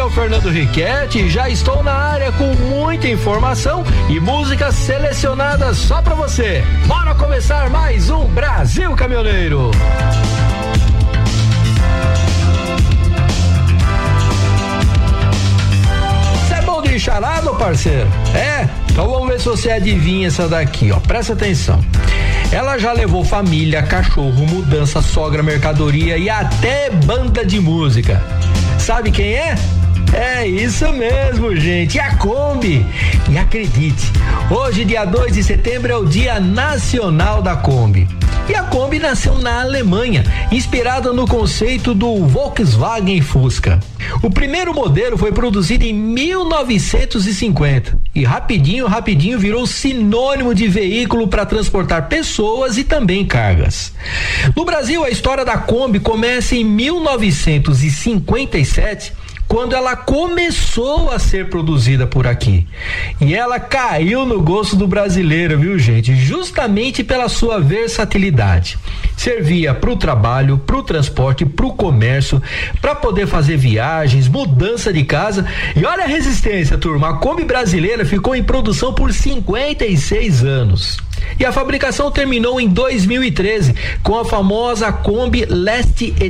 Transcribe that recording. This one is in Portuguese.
sou Fernando Riquetti e já estou na área com muita informação e músicas selecionadas só pra você. Bora começar mais um Brasil Caminhoneiro. Você é bom de chará, meu parceiro? É? Então vamos ver se você adivinha essa daqui, ó. Presta atenção. Ela já levou família, cachorro, mudança, sogra, mercadoria e até banda de música. Sabe quem é? É isso mesmo, gente, a Kombi. E acredite, hoje, dia 2 de setembro, é o Dia Nacional da Kombi. E a Kombi nasceu na Alemanha, inspirada no conceito do Volkswagen Fusca. O primeiro modelo foi produzido em 1950 e rapidinho virou sinônimo de veículo para transportar pessoas e também cargas. No Brasil, a história da Kombi começa em 1957, quando ela começou a ser produzida por aqui. E ela caiu no gosto do brasileiro, viu, gente? Justamente pela sua versatilidade. Servia para o trabalho, para o transporte, para o comércio, para poder fazer viagens, mudança de casa. E olha a resistência, turma. A Kombi brasileira ficou em produção por 56 anos. E a fabricação terminou em 2013 com a famosa Kombi Last